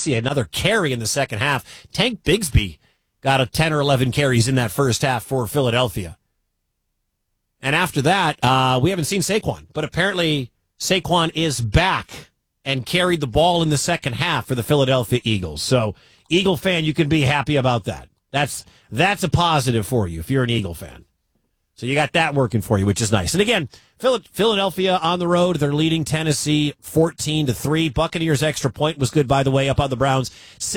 see another carry in the second half. Tank Bigsby got a 10 or 11 carries in that first half for Philadelphia. And after that, we haven't seen Saquon. But apparently Saquon is back and carried the ball in the second half for the Philadelphia Eagles. So, Eagle fan, you can be happy about that. That's a positive for you if you're an Eagle fan. So you got that working for you, which is nice. And again, Philadelphia on the road. They're leading Tennessee 14-3. Buccaneers extra point was good, by the way, up on the Browns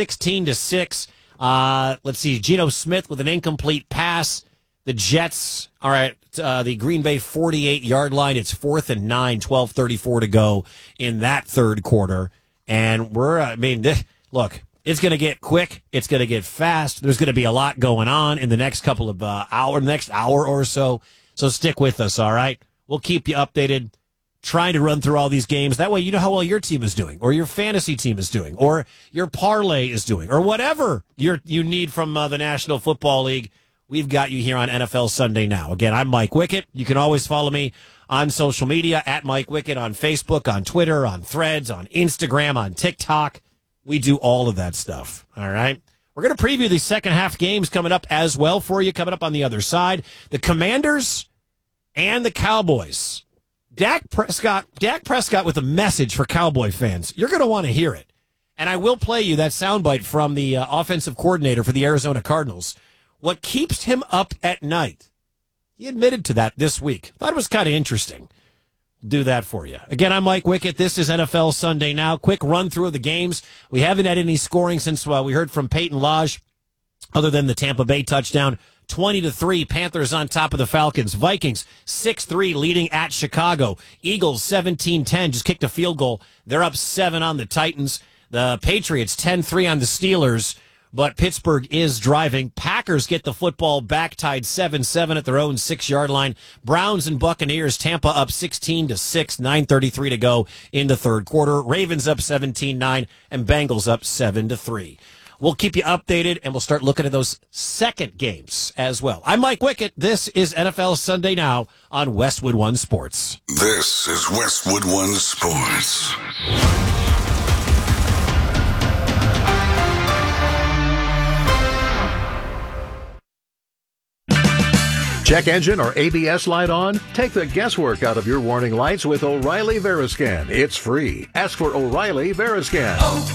16-6. Let's see, Geno Smith with an incomplete pass. The Jets are at the Green Bay 48-yard line. It's 4th and 9, 12:34 to go in that third quarter. And look, it's going to get quick. It's going to get fast. There's going to be a lot going on in the next couple of next hour or so. So stick with us, all right? We'll keep you updated, trying to run through all these games. That way you know how well your team is doing, or your fantasy team is doing, or your parlay is doing, or whatever you need from the National Football League. We've got you here on NFL Sunday Now. Again, I'm Mike Wickett. You can always follow me on social media at Mike Wickett on Facebook, on Twitter, on Threads, on Instagram, on TikTok. We do all of that stuff, all right? We're going to preview the second half games coming up as well for you, coming up on the other side. The Commanders and the Cowboys. Dak Prescott with a message for Cowboy fans. You're going to want to hear it. And I will play you that soundbite from the offensive coordinator for the Arizona Cardinals. What keeps him up at night? He admitted to that this week. Thought it was kind of interesting. Do that for you. Again, I'm Mike Wickett. This is NFL Sunday Now. Quick run through of the games. We haven't had any scoring since we heard from Peyton Lodge, other than the Tampa Bay touchdown. 20-3, Panthers on top of the Falcons. Vikings 6-3, leading at Chicago. Eagles 17-10, just kicked a field goal. They're up 7 on the Titans. The Patriots 10-3 on the Steelers. But Pittsburgh is driving. Packers get the football back, tied 7-7 at their own 6-yard line. Browns and Buccaneers, Tampa up 16-6, 9:33 to go in the third quarter. Ravens up 17-9, and Bengals up 7-3. We'll keep you updated, and we'll start looking at those second games as well. I'm Mike Wickett. This is NFL Sunday Now on Westwood One Sports. This is Westwood One Sports. Check engine or ABS light on? Take the guesswork out of your warning lights with O'Reilly Veriscan. It's free. Ask for O'Reilly Veriscan.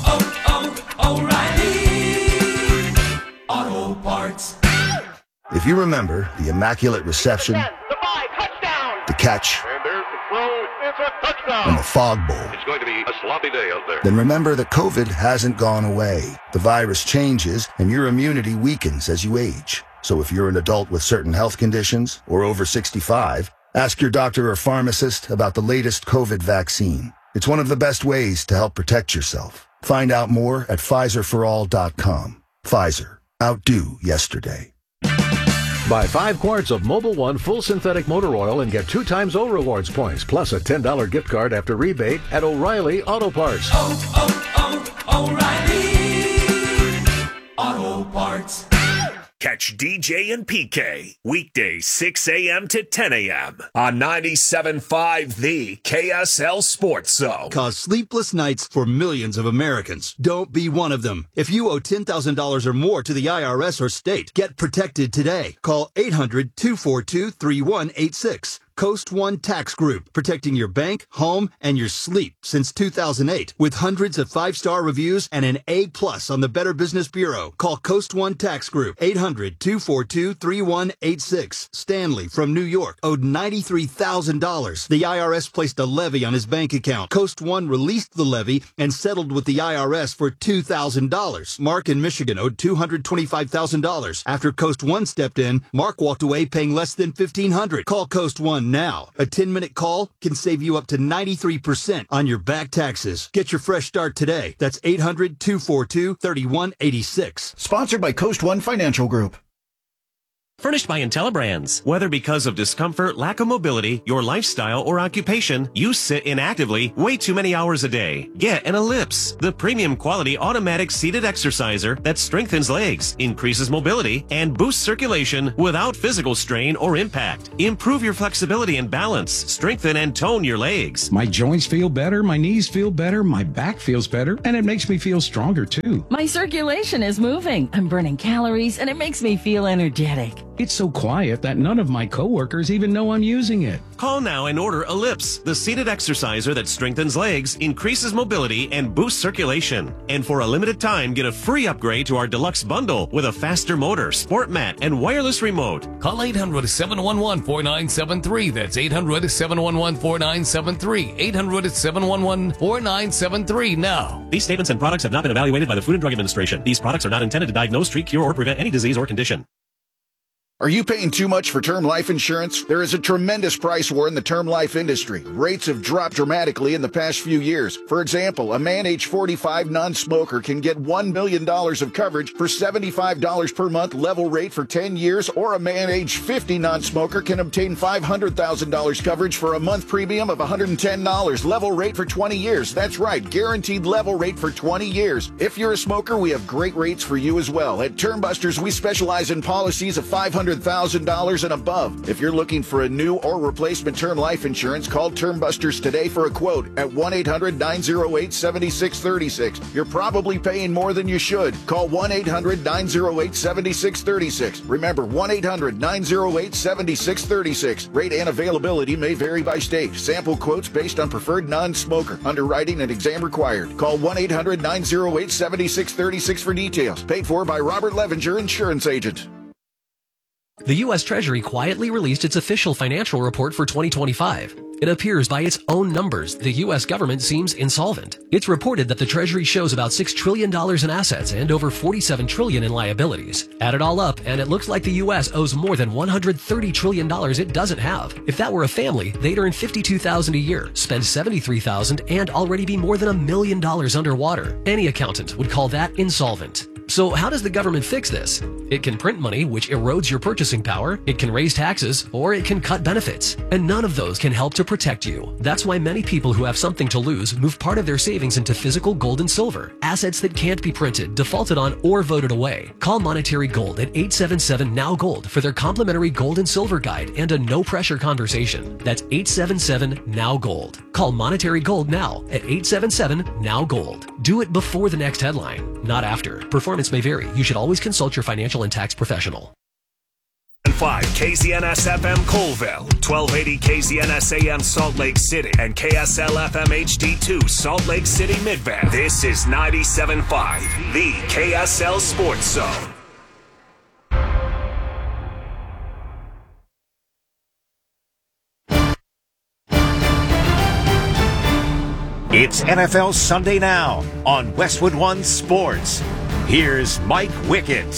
O'Reilly Auto Parts. If you remember the immaculate reception, The 5, touchdown! the catch, And there's the throw. It's a touchdown! and the fog bowl, It's going to be a sloppy day out there. then remember that COVID hasn't gone away. The virus changes, and your immunity weakens as you age. So if you're an adult with certain health conditions or over 65, ask your doctor or pharmacist about the latest COVID vaccine. It's one of the best ways to help protect yourself. Find out more at PfizerForAll.com. Pfizer. Outdo yesterday. Buy 5 quarts of Mobil 1 full synthetic motor oil and get 2 times O Rewards points, plus a $10 gift card after rebate at O'Reilly Auto Parts. O'Reilly Auto Parts. Catch DJ and PK weekdays 6 a.m. to 10 a.m. on 97.5 The KSL Sports Zone. Cause sleepless nights for millions of Americans. Don't be one of them. If you owe $10,000 or more to the IRS or state, get protected today. Call 800-242-3186. Coast One Tax Group, protecting your bank, home, and your sleep since 2008. With hundreds of 5-star reviews and an A+ on the Better Business Bureau. Call Coast One Tax Group, 800-242-3186. Stanley from New York owed $93,000. The IRS placed a levy on his bank account. Coast One released the levy and settled with the IRS for $2,000. Mark in Michigan owed $225,000. After Coast One stepped in, Mark walked away paying less than $1,500. Call Coast One now. A 10-minute call can save you up to 93% on your back taxes. Get your fresh start today. That's 800-242-3186. Sponsored by Coast One Financial Group. Furnished by IntelliBrands. Whether because of discomfort, lack of mobility, your lifestyle, or occupation, you sit inactively way too many hours a day. Get an Ellipse, the premium quality automatic seated exerciser that strengthens legs, increases mobility, and boosts circulation without physical strain or impact. Improve your flexibility and balance, strengthen and tone your legs. My joints feel better, my knees feel better, my back feels better, and it makes me feel stronger too. My circulation is moving. I'm burning calories, and it makes me feel energetic. It's so quiet that none of my coworkers even know I'm using it. Call now and order Ellipse, the seated exerciser that strengthens legs, increases mobility, and boosts circulation. And for a limited time, get a free upgrade to our deluxe bundle with a faster motor, sport mat, and wireless remote. Call 800-711-4973. That's 800-711-4973. 800-711-4973 now. These statements and products have not been evaluated by the Food and Drug Administration. These products are not intended to diagnose, treat, cure, or prevent any disease or condition. Are you paying too much for term life insurance? There is a tremendous price war in the term life industry. Rates have dropped dramatically in the past few years. For example, a man age 45 non-smoker can get $1 million of coverage for $75 per month level rate for 10 years, or a man age 50 non-smoker can obtain $500,000 coverage for a month premium of $110 level rate for 20 years. That's right, guaranteed level rate for 20 years. If you're a smoker, we have great rates for you as well. At Term Busters, we specialize in policies of $500,000 and above. If you're looking for a new or replacement term life insurance, call Term Busters today for a quote at 1-800-908-7636. You're probably paying more than you should. Call 1-800-908-7636. Remember, 1-800-908-7636. Rate and availability may vary by state. Sample quotes based on preferred non-smoker. Underwriting and exam required. Call 1-800-908-7636 for details. Paid for by Robert Levenger, Insurance Agent. The U.S. Treasury quietly released its official financial report for 2025. It appears by its own numbers, the U.S. government seems insolvent. It's reported that the Treasury shows about $6 trillion in assets and over $47 trillion in liabilities. Add it all up, and it looks like the U.S. owes more than $130 trillion it doesn't have. If that were a family, they'd earn $52,000 a year, spend $73,000, and already be more than $1 million underwater. Any accountant would call that insolvent. So how does the government fix this? It can print money, which erodes your purchasing power, it can raise taxes, or it can cut benefits. And none of those can help to protect you. That's why many people who have something to lose move part of their savings into physical gold and silver, assets that can't be printed, defaulted on, or voted away. Call Monetary Gold at 877-NOW-GOLD for their complimentary gold and silver guide and a no-pressure conversation. That's 877-NOW-GOLD. Call Monetary Gold now at 877-NOW-GOLD. Do it before the next headline, not after. Performance may vary. You should always consult your financial and tax professional. 5 KZNS FM Colville, 1280 KZNS AM Salt Lake City, and KSL FM HD2 Salt Lake City Midvale. This is 97.5, the KSL Sports Zone. It's NFL Sunday Now on Westwood One Sports. Here's Mike Wickett.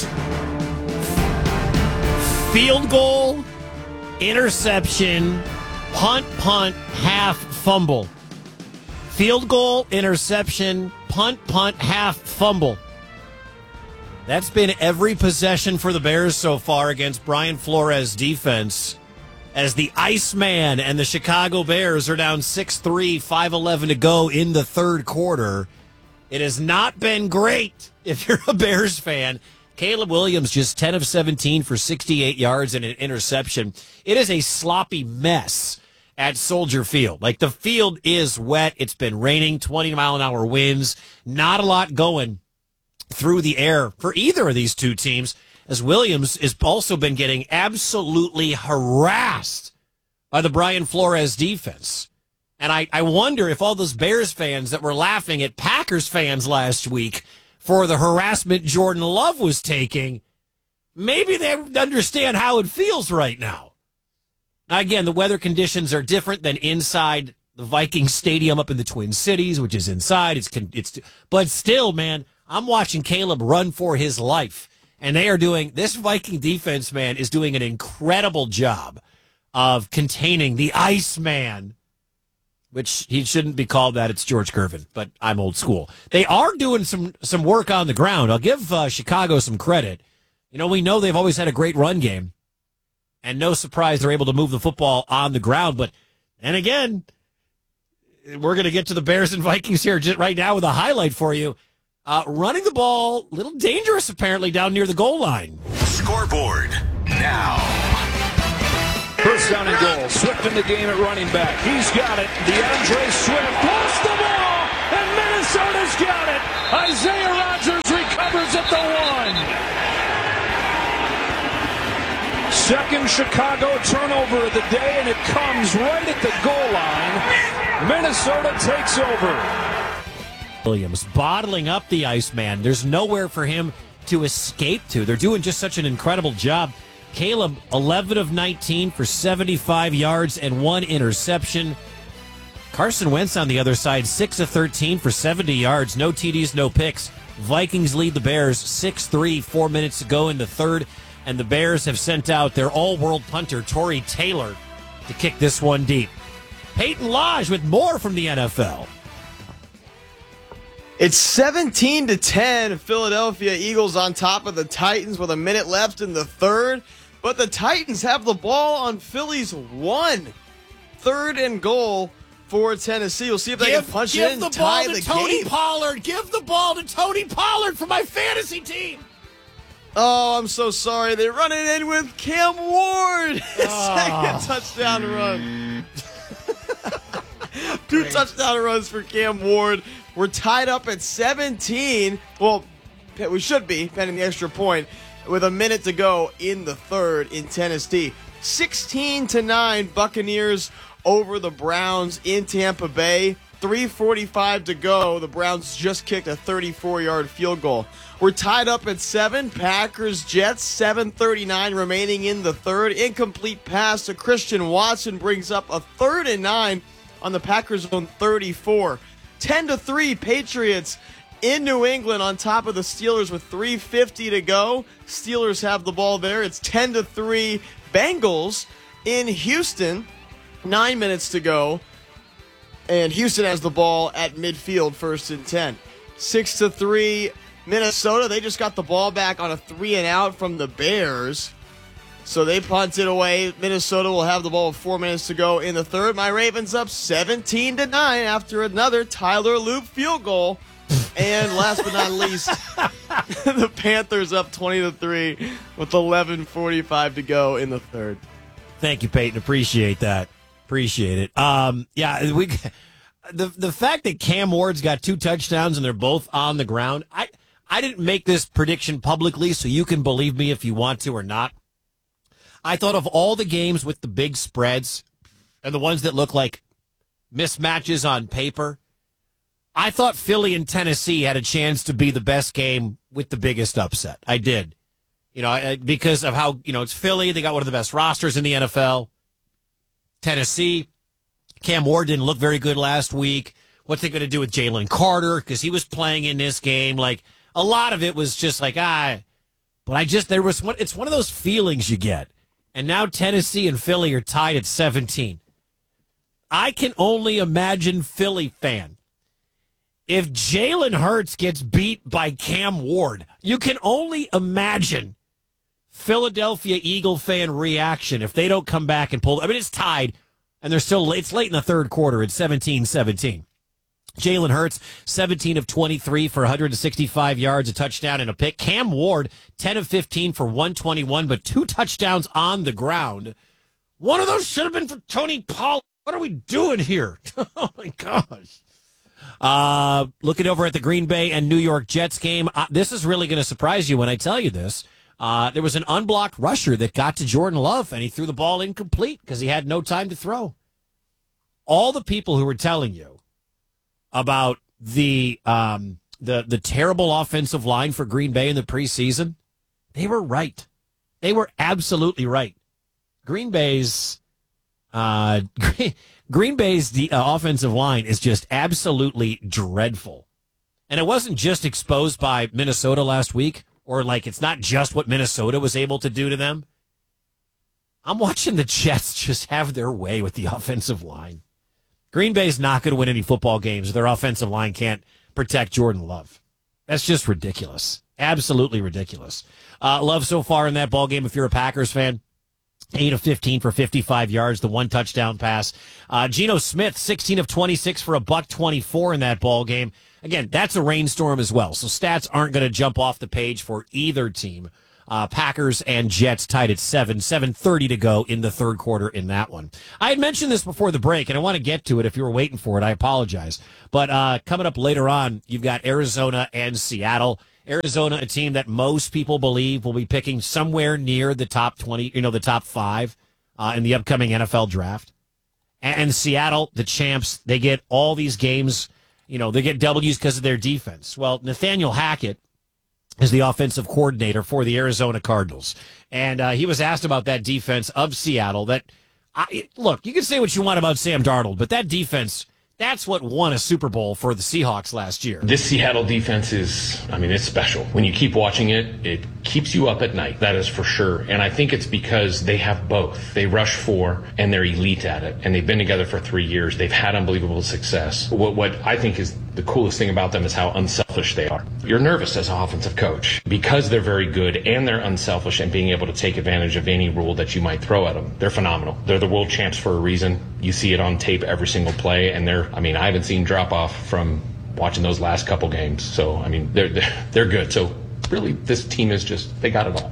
Field goal, interception, punt, half, fumble. Field goal, interception, punt, half, fumble. That's been every possession for the Bears so far against Brian Flores' defense, as the Iceman and the Chicago Bears are down 6-3, 5:11 to go in the third quarter. It has not been great if you're a Bears fan. Caleb Williams just 10 of 17 for 68 yards and an interception. It is a sloppy mess at Soldier Field. Like, the field is wet. It's been raining, 20-mile-an-hour winds. Not a lot going through the air for either of these two teams, as Williams has also been getting absolutely harassed by the Brian Flores defense. And I wonder if all those Bears fans that were laughing at Packers fans last week for the harassment Jordan Love was taking, maybe they understand how it feels right now. Now, again, the weather conditions are different than inside the Vikings Stadium up in the Twin Cities, which is inside. But still, man, I'm watching Caleb run for his life. And they are doing, this Viking defense, man, is doing an incredible job of containing the Iceman, which he shouldn't be called that. It's George Gervin, but I'm old school. They are doing some work on the ground. I'll give Chicago some credit. You know, we know they've always had a great run game. And no surprise they're able to move the football on the ground. But, and again, we're going to get to the Bears and Vikings here just right now with a highlight for you. Running the ball, a little dangerous apparently down near the goal line. Scoreboard now. First down and goal. Swift in the game at running back. He's got it. DeAndre Swift lost the ball, and Minnesota's got it. Isaiah Rodgers recovers at the 1. Second Chicago turnover of the day, and it comes right at the goal line. Minnesota takes over. Williams bottling up the Iceman. There's nowhere for him to escape to. They're doing just such an incredible job. Caleb, 11 of 19 for 75 yards and 1 interception. Carson Wentz on the other side, 6 of 13 for 70 yards, no TDs, no picks. Vikings lead the Bears 6-3, 4 minutes to go in the third, and the Bears have sent out their all-world punter, Torrey Taylor, to kick this one deep. Peyton Lodge with more from the NFL. It's 17-10, Philadelphia Eagles on top of the Titans with a minute left in the third. But the Titans have the ball on Philly's 1. 3rd and goal for Tennessee. We'll see if they can punch it in and tie the game. Give the ball to Tony Pollard. Give the ball to Tony Pollard for my fantasy team. Oh, I'm so sorry. They run it in with Cam Ward. Second touchdown run. 2 touchdown runs for Cam Ward. We're tied up at 17. Well, we should be, pending the extra point, with a minute to go in the third in Tennessee. 16-9, Buccaneers over the Browns in Tampa Bay. 3:45 to go. The Browns just kicked a 34-yard field goal. We're tied up at 7. Packers-Jets, 7:39 remaining in the third. Incomplete pass to Christian Watson brings up a 3rd and 9 on the Packers' own 34. 10-3, Patriots in New England on top of the Steelers with 3:50 to go. Steelers have the ball there. It's 10-3, Bengals in Houston. 9 minutes to go. And Houston has the ball at midfield, 1st and 10. 6-3, Minnesota. They just got the ball back on a 3-and-out from the Bears. So they punt it away. Minnesota will have the ball with 4 minutes to go in the third. My Ravens up 17-9 after another Tyler Loop field goal. And last but not least, the Panthers up 20-3 with 11:45 to go in the third. Thank you, Peyton. Appreciate that. Appreciate it. The fact that Cam Ward's got 2 touchdowns and they're both on the ground. I didn't make this prediction publicly, so you can believe me if you want to or not. I thought of all the games with the big spreads and the ones that look like mismatches on paper, I thought Philly and Tennessee had a chance to be the best game with the biggest upset. I did. Because of how, it's Philly. They got one of the best rosters in the NFL. Tennessee, Cam Ward didn't look very good last week. What's they going to do with Jalen Carter? Because he was playing in this game. Like, a lot of it was just like, but it's one of those feelings you get. And now Tennessee and Philly are tied at 17. I can only imagine, Philly fan, if Jalen Hurts gets beat by Cam Ward, you can only imagine Philadelphia Eagle fan reaction if they don't come back and pull. I mean, it's tied, and it's late in the third quarter. It's 17-17. Jalen Hurts, 17 of 23 for 165 yards, a touchdown and a pick. Cam Ward, 10 of 15 for 121, but 2 touchdowns on the ground. One of those should have been for Tony Pollard. What are we doing here? Oh, my gosh. Looking over at the Green Bay and New York Jets game, this is really going to surprise you when I tell you this. There was an unblocked rusher that got to Jordan Love, and he threw the ball incomplete because he had no time to throw. All the people who were telling you about the terrible offensive line for Green Bay in the preseason, they were right. They were absolutely right. Green Bay's offensive line is just absolutely dreadful. And it wasn't just exposed by Minnesota last week, or it's not just what Minnesota was able to do to them. I'm watching the Jets just have their way with the offensive line. Green Bay's not going to win any football games if their offensive line can't protect Jordan Love. That's just ridiculous. Absolutely ridiculous. Love so far in that ball game, if you're a Packers fan, 8 of 15 for 55 yards, the one touchdown pass. Geno Smith, 16 of 26 for $124 in that ball game. Again, that's a rainstorm as well, so stats aren't going to jump off the page for either team. Packers and Jets tied at 7:30 to go in the third quarter in that one. I had mentioned this before the break, and I want to get to it. If you were waiting for it, I apologize. But coming up later on, you've got Arizona and Seattle. Arizona, a team that most people believe will be picking somewhere near the top 20, the top 5 in the upcoming NFL draft. And Seattle, the champs, they get all these games, they get W's because of their defense. Well, Nathaniel Hackett is the offensive coordinator for the Arizona Cardinals. And he was asked about that defense of Seattle. Look, you can say what you want about Sam Darnold, but that defense, that's what won a Super Bowl for the Seahawks last year. This Seattle defense it's special. When you keep watching it, it keeps you up at night. That is for sure. And I think it's because they have both. They rush 4 and they're elite at it. And they've been together for 3 years. They've had unbelievable success. What I think is the coolest thing about them is how unselfish they are. You're nervous as an offensive coach because they're very good and they're unselfish and being able to take advantage of any rule that you might throw at them. They're phenomenal. They're the world champs for a reason. You see it on tape every single play, and I haven't seen drop off from watching those last couple games. So, they're good. So, really, this team is they got it all.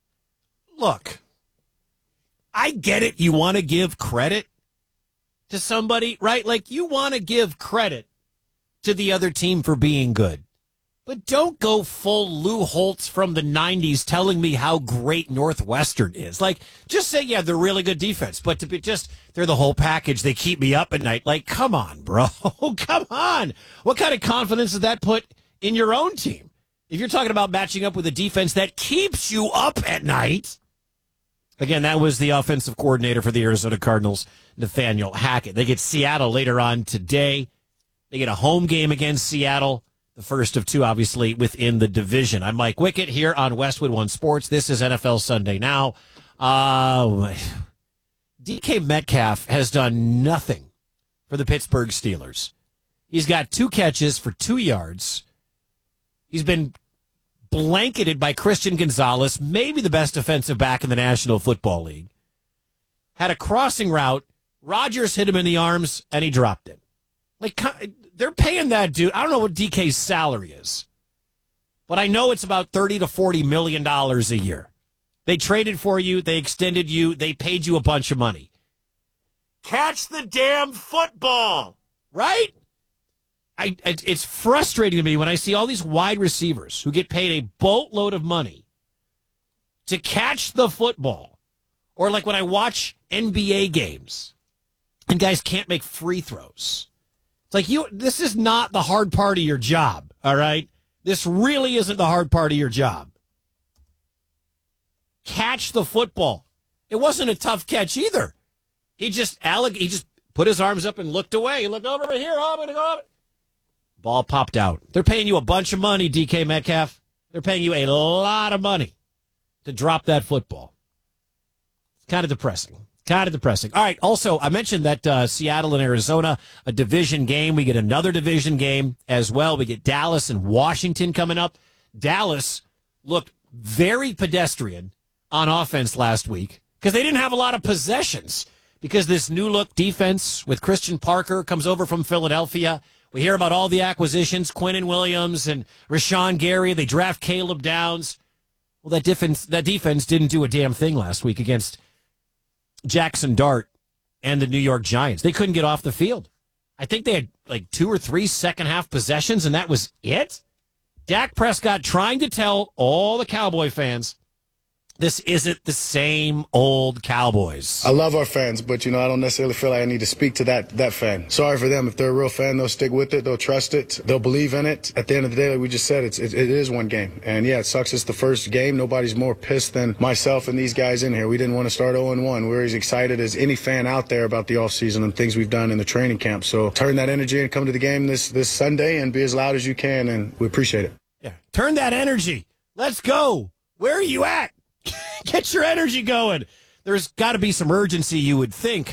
Look, I get it. You want to give credit to somebody, right? Like, you want to give credit to the other team for being good. But don't go full Lou Holtz from the 90s telling me how great Northwestern is. Like, just say, yeah, they're really good defense, but to be they're the whole package. They keep me up at night. Like, come on, bro. Come on. What kind of confidence does that put in your own team? If you're talking about matching up with a defense that keeps you up at night. Again, that was the offensive coordinator for the Arizona Cardinals, Nathaniel Hackett. They get Seattle later on today. They get a home game against Seattle. The first of 2, obviously, within the division. I'm Mike Wickett here on Westwood One Sports. This is NFL Sunday Now. DK Metcalf has done nothing for the Pittsburgh Steelers. He's got 2 catches for 2 yards. He's been blanketed by Christian Gonzalez, maybe the best defensive back in the National Football League. Had a crossing route. Rodgers hit him in the arms, and he dropped it. Like, they're paying that dude. I don't know what DK's salary is, but I know it's about $30 to $40 million a year. They traded for you. They extended you. They paid you a bunch of money. Catch the damn football, right? It's frustrating to me when I see all these wide receivers who get paid a boatload of money to catch the football. Or like when I watch NBA games and guys can't make free throws. It's like, this is not the hard part of your job, all right? This really isn't the hard part of your job. Catch the football. It wasn't a tough catch either. He just put his arms up and looked away. He looked over here. Oh, I'm going to go over. Ball popped out. They're paying you a bunch of money, DK Metcalf. They're paying you a lot of money to drop that football. It's kind of depressing. All right, also, I mentioned that Seattle and Arizona, a division game. We get another division game as well. We get Dallas and Washington coming up. Dallas looked very pedestrian on offense last week because they didn't have a lot of possessions because this new-look defense with Christian Parker comes over from Philadelphia. We hear about all the acquisitions, Quinnen Williams and Rashawn Gary. They draft Caleb Downs. Well, that defense didn't do a damn thing last week against Jackson Dart and the New York Giants. They couldn't get off the field. I think they had like 2 or 3 second-half possessions, and that was it. Dak Prescott trying to tell all the Cowboy fans, this isn't the same old Cowboys. I love our fans, but, I don't necessarily feel like I need to speak to that fan. Sorry for them. If they're a real fan, they'll stick with it. They'll trust it. They'll believe in it. At the end of the day, like we just said, it is one game. And, yeah, it sucks it's the first game. Nobody's more pissed than myself and these guys in here. We didn't want to start 0-1. We're as excited as any fan out there about the offseason and things we've done in the training camp. So turn that energy and come to the game this Sunday and be as loud as you can, and we appreciate it. Yeah, turn that energy. Let's go. Where are you at? Get your energy going. There's got to be some urgency, you would think,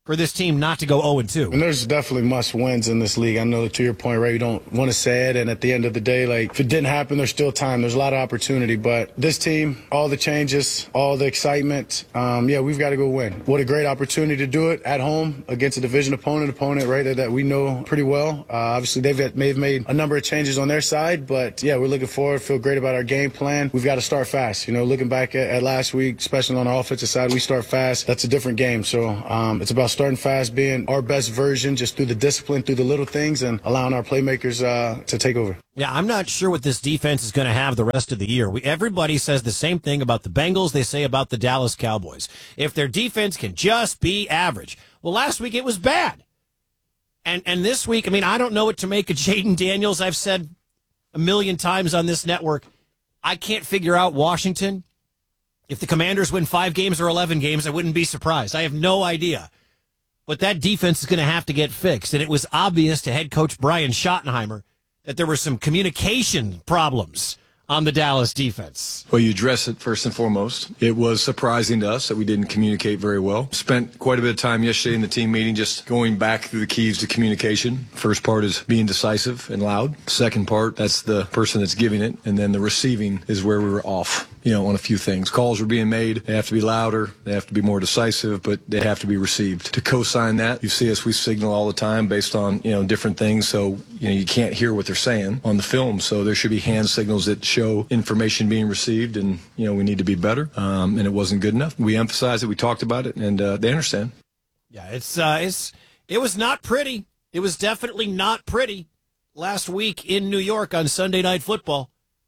for this team not to go 0-2. And there's definitely must wins in this league. I know that to your point, right, you don't want to say it. And at the end of the day, like, if it didn't happen, there's still time. There's a lot of opportunity. But this team, all the changes, all the excitement, we've got to go win. What a great opportunity to do it at home against a division opponent, right, that we know pretty well. Obviously, they've made a number of changes on their side. But, yeah, we're looking forward, feel great about our game plan. We've got to start fast. You know, looking back at last week, especially on the offensive side, we start fast. That's a different game. So it's about starting fast, being our best version, just through the discipline, through the little things, and allowing our playmakers to take over. Yeah, I'm not sure what this defense is going to have the rest of the year. Everybody says the same thing about the Bengals they say about the Dallas Cowboys. If their defense can just be average. Well, last week it was bad. And this week, I mean, I don't know what to make of Jaden Daniels. I've said a million times on this network, I can't figure out Washington. If the Commanders win 5 games or 11 games, I wouldn't be surprised. I have no idea. But that defense is going to have to get fixed. And it was obvious to head coach Brian Schottenheimer that there were some communication problems on the Dallas defense. Well, you address it first and foremost. It was surprising to us that we didn't communicate very well. Spent quite a bit of time yesterday in the team meeting just going back through the keys to communication. First part is being decisive and loud. Second part, that's the person that's giving it. And then the receiving is where we were off, on a few things. Calls were being made. They have to be louder. They have to be more decisive, but they have to be received. To co-sign that, you see us, we signal all the time based on, different things. So, you can't hear what they're saying on the film. So there should be hand signals that show information being received, and, we need to be better. And it wasn't good enough. We emphasized it. We talked about it, and they understand. Yeah, it was not pretty. It was definitely not pretty last week in New York on Sunday Night Football.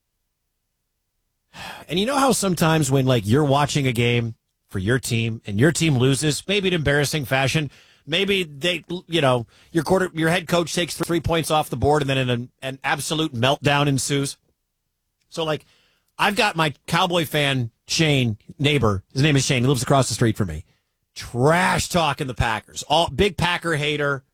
And you know how sometimes when, you're watching a game for your team and your team loses, maybe in embarrassing fashion, maybe your head coach takes 3 points off the board and then an absolute meltdown ensues. So, I've got my Cowboy fan, Shane, neighbor. His name is Shane. He lives across the street from me. Trash talking the Packers. Big Packer hater.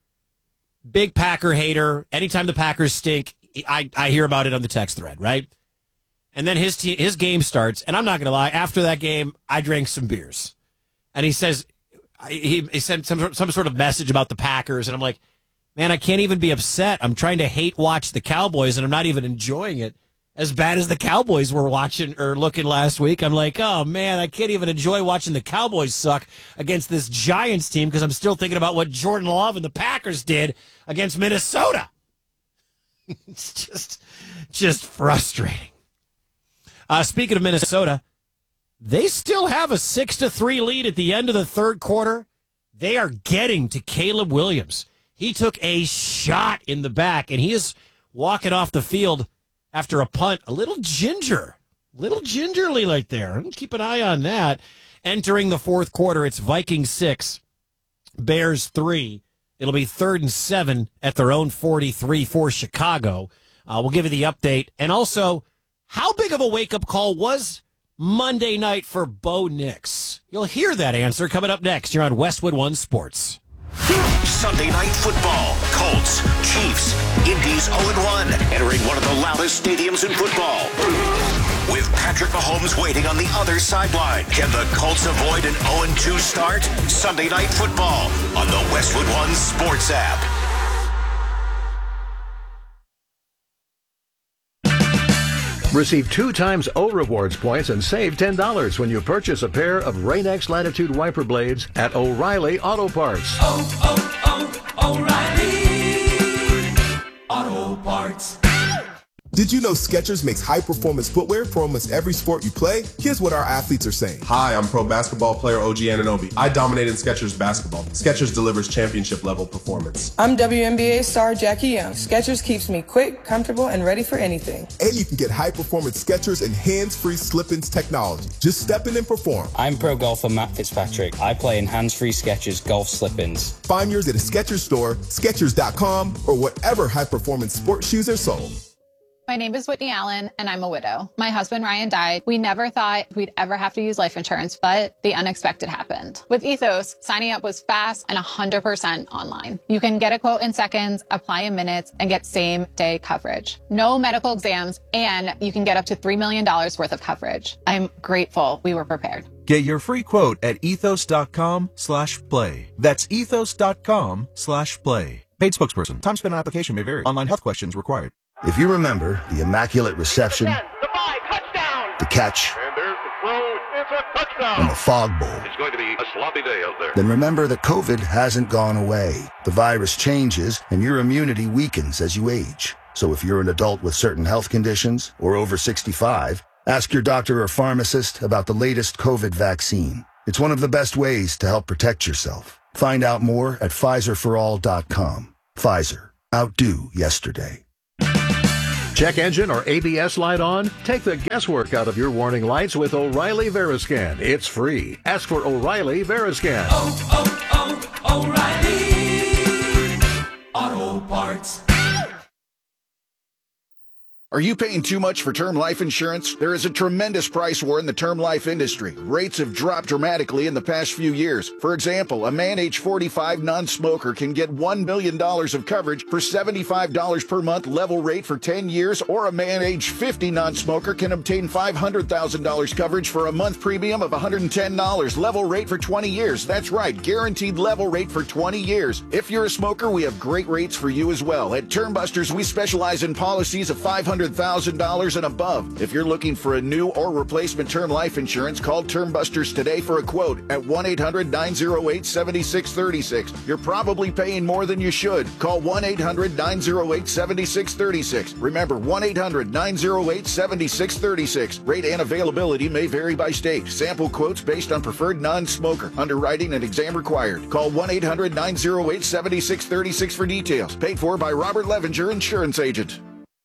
Anytime the Packers stink, I hear about it on the text thread, right? And then his game starts, and I'm not going to lie, after that game, I drank some beers. And he says, he sent some sort of message about the Packers, and I'm like, man, I can't even be upset. I'm trying to hate watch the Cowboys, and I'm not even enjoying it as bad as the Cowboys were watching or looking last week. I'm like, oh, man, I can't even enjoy watching the Cowboys suck against this Giants team because I'm still thinking about what Jordan Love and the Packers did against Minnesota. It's just frustrating. Speaking of Minnesota, they still have a 6-3 lead at the end of the third quarter. They are getting to Caleb Williams. He took a shot in the back, and he is walking off the field after a punt. A little gingerly right there. Keep an eye on that. Entering the fourth quarter, it's Vikings 6, Bears 3. It'll be 3rd and 7 at their own 43 for Chicago. We'll give you the update. And also, how big of a wake-up call was Monday night for Bo Nix? You'll hear that answer coming up next. You're on Westwood One Sports. Sunday Night Football. Colts, Chiefs, Indy's 0-1. Entering one of the loudest stadiums in football. With Patrick Mahomes waiting on the other sideline. Can the Colts avoid an 0-2 start? Sunday Night Football on the Westwood One Sports app. Receive 2 times O Rewards points and save $10 when you purchase a pair of Rain-X Latitude wiper blades at O'Reilly Auto Parts. O'Reilly Auto Parts. Did you know Skechers makes high-performance footwear for almost every sport you play? Here's what our athletes are saying. Hi, I'm pro basketball player OG Anunoby. I dominated Skechers basketball. Skechers delivers championship-level performance. I'm WNBA star Jackie Young. Skechers keeps me quick, comfortable, and ready for anything. And you can get high-performance Skechers and hands-free slip-ins technology. Just step in and perform. I'm pro golfer Matt Fitzpatrick. I play in hands-free Skechers golf slip-ins. Find yours at a Skechers store, Skechers.com, or whatever high-performance sports shoes are sold. My name is Whitney Allen, and I'm a widow. My husband, Ryan, died. We never thought we'd ever have to use life insurance, but the unexpected happened. With Ethos, signing up was fast and 100% online. You can get a quote in seconds, apply in minutes, and get same-day coverage. No medical exams, and you can get up to $3 million worth of coverage. I'm grateful we were prepared. Get your free quote at ethos.com/play. That's ethos.com/play. Paid spokesperson. Time spent on application may vary. Online health questions required. If you remember the immaculate reception, the catch, and the fog bowl, It's going to be a sloppy day out there. then remember that COVID hasn't gone away. The virus changes and your immunity weakens as you age. So if you're an adult with certain health conditions or over 65, ask your doctor or pharmacist about the latest COVID vaccine. It's one of the best ways to help protect yourself. Find out more at PfizerForAll.com. Pfizer. Outdo yesterday. Check engine or ABS light on? Take the guesswork out of your warning lights with O'Reilly Veriscan. It's free. Ask for O'Reilly Veriscan. O'Reilly Auto Parts. Are you paying too much for term life insurance? There is a tremendous price war in the term life industry. Rates have dropped dramatically in the past few years. For example, a man age 45 non-smoker can get $1 million of coverage for $75 per month level rate for 10 years, or a man age 50 non-smoker can obtain $500,000 coverage for a month premium of $110 level rate for 20 years. That's right, guaranteed level rate for 20 years. If you're a smoker, we have great rates for you as well. At Term Busters, we specialize in policies of $500,000 and above. If you're looking for a new or replacement term life insurance, call Term Busters today for a quote at 1-800-908-7636. You're probably paying more than you should. Call 1-800-908-7636. Remember, 1-800-908-7636. Rate and availability may vary by state. Sample quotes based on preferred non-smoker. Underwriting and exam required. Call 1-800-908-7636 for details. Paid for by Robert Levenger, insurance agent.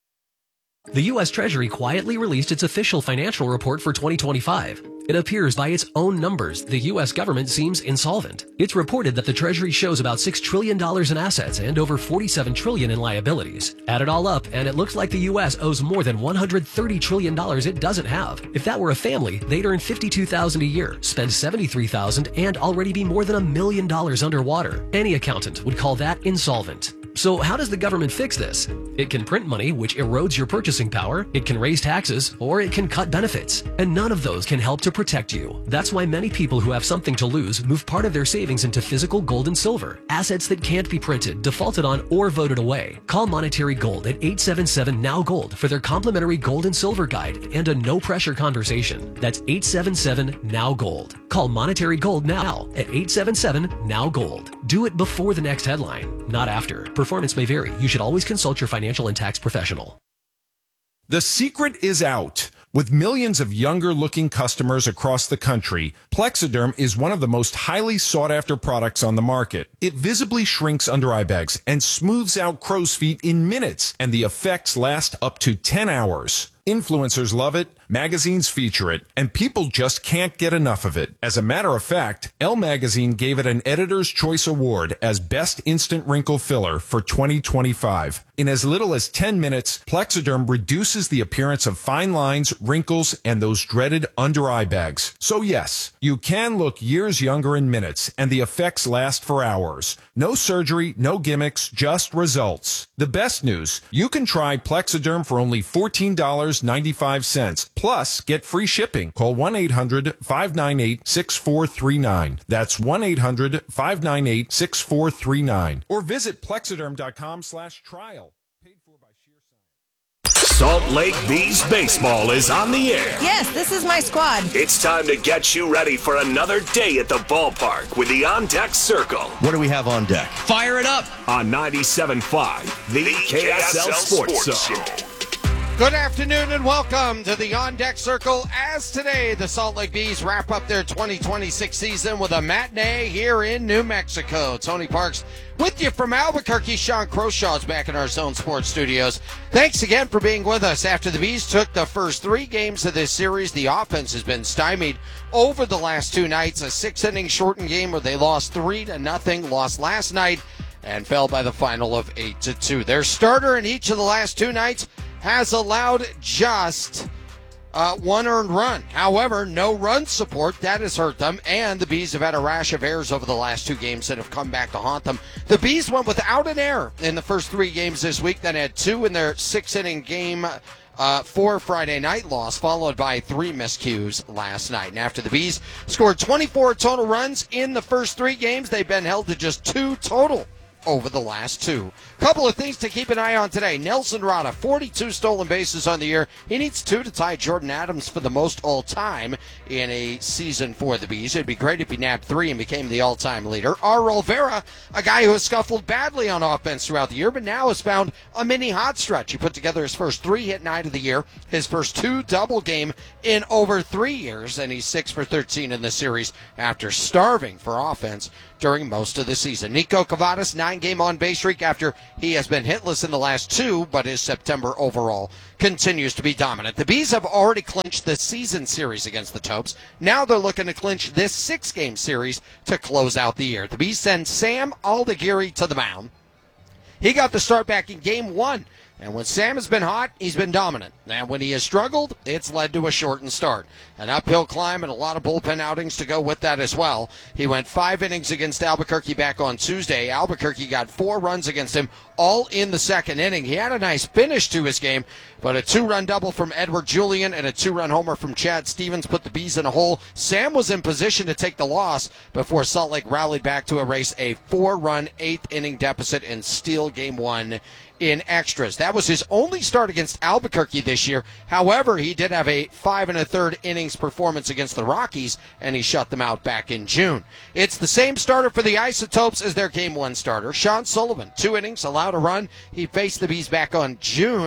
The U.S. Treasury quietly released its official financial report for 2025. It appears by its own numbers, the U.S. government seems insolvent. It's reported that the Treasury shows about $6 trillion in assets and over $47 trillion in liabilities. Add it all up, and it looks like the U.S. owes more than $130 trillion it doesn't have. If that were a family, they'd earn $52,000 a year, spend $73,000, and already be more than $1 million underwater. Any accountant would call that insolvent. So how does the government fix this? It can print money, which erodes your purchasing power, it can raise taxes, or it can cut benefits. And none of those can help to protect you. That's why many people who have something to lose move part of their savings into physical gold and silver, assets that can't be printed, defaulted on, or voted away. Call Monetary Gold at 877-NOW-GOLD for their complimentary gold and silver guide and a no-pressure conversation. That's 877-NOW-GOLD. Call Monetary Gold now at 877-NOW-GOLD. Do it before the next headline, not after. Performance may vary. You should always consult your financial and tax professional. The secret is out. With millions of younger-looking customers across the country, Plexiderm is one of the most highly sought-after products on the market. It visibly shrinks under eye bags and smooths out crow's feet in minutes, and the effects last up to 10 hours. Influencers love it, magazines feature it, and people just can't get enough of it. As a matter of fact, Elle Magazine gave it an Editor's Choice Award as Best Instant Wrinkle Filler for 2025. In as little as 10 minutes, Plexiderm reduces the appearance of fine lines, wrinkles, and those dreaded under-eye bags. So yes, you can look years younger in minutes, and the effects last for hours. No surgery, no gimmicks, just results. The best news, you can try Plexiderm for only $14.95. Plus, get free shipping. Call 1-800-598-6439. That's 1-800-598-6439. Or visit Plexiderm.com/trial. Salt Lake Bees baseball is on the air. Yes, this is my squad. It's time to get you ready for another day at the ballpark with the On Deck Circle. What do we have on deck? Fire it up on 97.5, the KSL Sports Zone. Good afternoon and welcome to the On Deck Circle. As today, the Salt Lake Bees wrap up their 2026 season with a matinee here in New Mexico. Tony Parks with you from Albuquerque. Sean Crowshaw's back in our Zone Sports studios. Thanks again for being with us. After the Bees took the first 3 games of this series, the offense has been stymied over the last 2 nights. A 6-inning shortened game where they lost 3-0, lost last night, and fell by the final of 8-2. Their starter in each of the last 2 nights has allowed just one earned run. However, no run support. That has hurt them, and the Bees have had a rash of errors over the last 2 games that have come back to haunt them. The Bees went without an error in the first 3 games this week, then had 2 in their 6-inning game for Friday night loss, followed by 3 miscues last night. And after the Bees scored 24 total runs in the first 3 games, they've been held to just 2 total over the last 2. Couple of things to keep an eye on today. Nelson Rada, 42 stolen bases on the year. He needs 2 to tie Jordan Adams for the most all-time in a season for the Bees. It'd be great if he nabbed 3 and became the all-time leader. R. Olvera, a guy who has scuffled badly on offense throughout the year, but now has found a mini hot stretch. He put together his first 3-hit night of the year, his first 2 double game in over 3 years, and he's 6 for 13 in the series after starving for offense during most of the season. Nico Cavadas, 9-game on-base streak after he has been hitless in the last 2, but his September overall continues to be dominant. The Bees have already clinched the season series against the Topes. Now they're looking to clinch this 6-game series to close out the year. The Bees send Sam Aldeguerri to the mound. He got the start back in Game 1. And when Sam has been hot, he's been dominant. And when he has struggled, it's led to a shortened start. An uphill climb and a lot of bullpen outings to go with that as well. He went 5 innings against Albuquerque back on Tuesday. Albuquerque got 4 runs against him, all in the 2nd inning. He had a nice finish to his game, but a 2-run double from Edward Julian and a 2-run homer from Chad Stevens put the Bees in a hole. Sam was in position to take the loss before Salt Lake rallied back to erase a 4-run 8th-inning deficit and steal Game 1 in extras. That was his only start against Albuquerque this year. However, he did have a 5 1/3 innings performance against the Rockies, and he shut them out back in June. It's the same starter for the Isotopes as their Game 1 starter. Sean Sullivan, 2 innings, allowed a run. He faced the Bees back in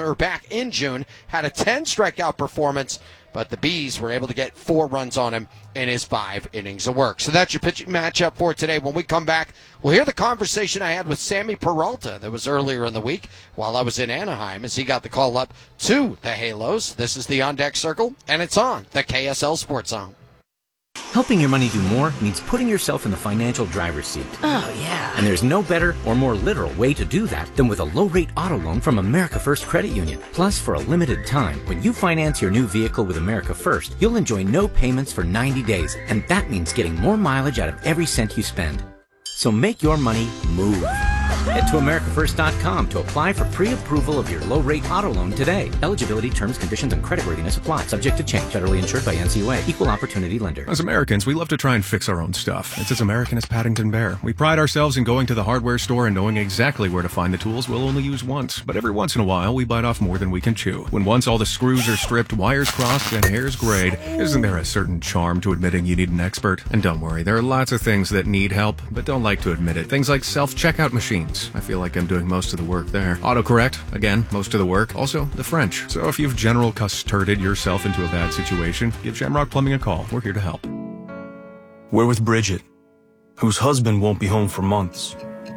June, had a 10 strikeout performance, but the Bees were able to get 4 runs on him in his 5 innings of work. So that's your pitching matchup for today. When we come back, we'll hear the conversation I had with Sammy Peralta that was earlier in the week while I was in Anaheim as he got the call up to the Halos. This is the On Deck Circle, and it's on the KSL Sports Zone. Helping your money do more means putting yourself in the financial driver's seat. Oh, yeah. And there's no better or more literal way to do that than with a low-rate auto loan from America First Credit Union. Plus, for a limited time, when you finance your new vehicle with America First, you'll enjoy no payments for 90 days, and that means getting more mileage out of every cent you spend. So make your money move. Head to AmericaFirst.com to apply for pre-approval of your low-rate auto loan today. Eligibility, terms, conditions, and creditworthiness apply. Subject to change. Federally insured by NCUA. Equal opportunity lender. As Americans, we love to try and fix our own stuff. It's as American as Paddington Bear. We pride ourselves in going to the hardware store and knowing exactly where to find the tools we'll only use once. But every once in a while, we bite off more than we can chew. When once all the screws are stripped, wires crossed, and hairs grayed, isn't there a certain charm to admitting you need an expert? And don't worry, there are lots of things that need help, but don't like to admit it. Things like self-checkout machines. I feel like I'm doing most of the work there. Autocorrect, again, most of the work. Also, the French. So if you've general custarded yourself into a bad situation, give Shamrock Plumbing a call. We're here to help. We're with Bridget, whose husband won't be home for months,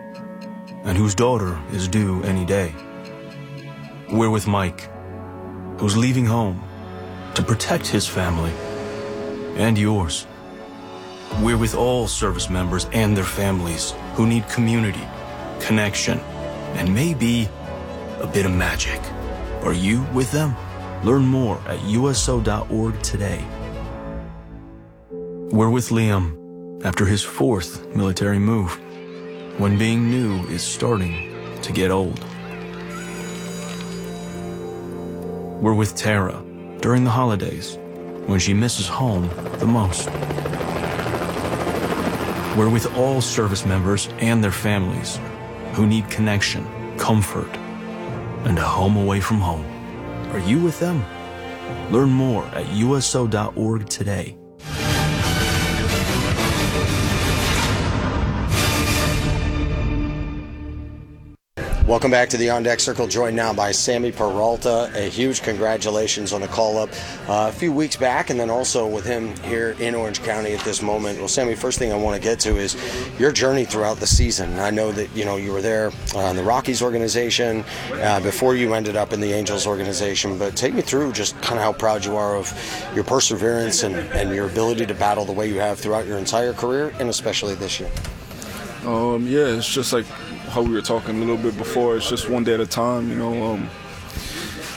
and whose daughter is due any day. We're with Mike, who's leaving home to protect his family and yours. We're with all service members and their families who need community, connection, and maybe a bit of magic. Are you with them? Learn more at USO.org today. We're with Liam after his 4th military move, when being new is starting to get old. We're with Tara during the holidays, when she misses home the most. We're with all service members and their families who need connection, comfort, and a home away from home. Are you with them? Learn more at USO.org today. Welcome back to the On Deck Circle, joined now by Sammy Peralta. A huge congratulations on a call-up a few weeks back, and then also with him here in Orange County at this moment. Well, Sammy, first thing I want to get to is your journey throughout the season. I know that you were there in the Rockies organization before you ended up in the Angels organization, but take me through just kind of how proud you are of your perseverance and your ability to battle the way you have throughout your entire career, and especially this year. Yeah, it's just like how we were talking a little bit before. It's just one day at a time,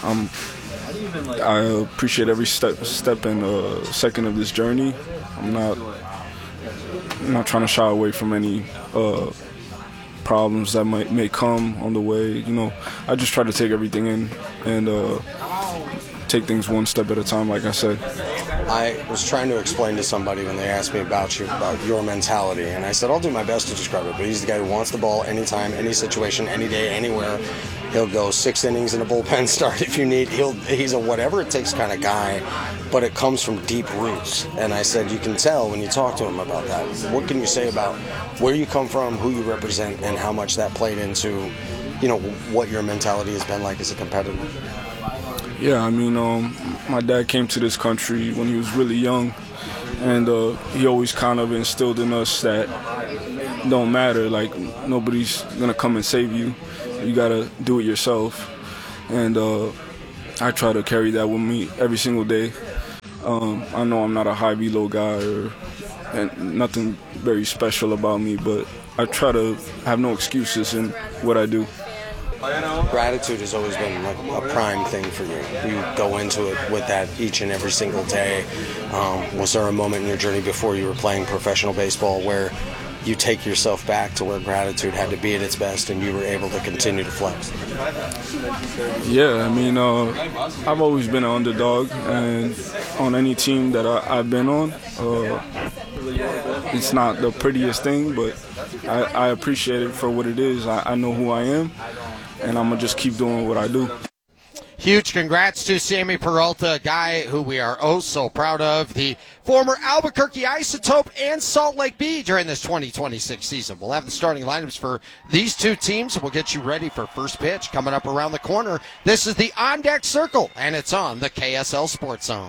I appreciate every step and second of this journey. I'm not trying to shy away from any problems that may come on the way. You know, I just try to take everything in and take things one step at a time, like I said. I was trying to explain to somebody when they asked me about your mentality, and I said I'll do my best to describe it, but he's the guy who wants the ball anytime, any situation, any day, anywhere. He'll go 6 innings in a bullpen start if you need. He's a whatever it takes kind of guy, but it comes from deep roots. And I said you can tell when you talk to him about that. What can you say about where you come from, who you represent, and how much that played into, you know, what your mentality has been like as a competitor? Yeah, I mean, my dad came to this country when he was really young, and he always kind of instilled in us that it don't matter, like nobody's gonna come and save you. You gotta do it yourself, and I try to carry that with me every single day. I know I'm not a high velo guy and nothing very special about me, but I try to have no excuses in what I do. Gratitude has always been like a prime thing for you. You go into it with that each and every single day. Was there a moment in your journey before you were playing professional baseball where you take yourself back to where gratitude had to be at its best and you were able to continue to flex? Yeah, I mean, I've always been an underdog, and on any team that I've been on, it's not the prettiest thing, but I appreciate it for what it is. I know who I am, and I'm going to just keep doing what I do. Huge congrats to Sammy Peralta, a guy who we are oh so proud of, the former Albuquerque Isotope and Salt Lake Bee during this 2026 season. We'll have the starting lineups for these two teams. We'll get you ready for first pitch coming up around the corner. This is the On Deck Circle, and it's on the KSL Sports Zone.